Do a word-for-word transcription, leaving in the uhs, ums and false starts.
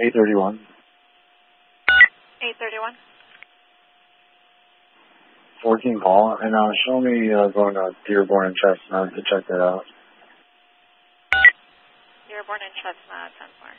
eight thirty-one. eight thirty-one. fourteen Paul, and uh, show me uh, going to Dearborn and Chestnut to check that out. Dearborn and Chestnut, ten four.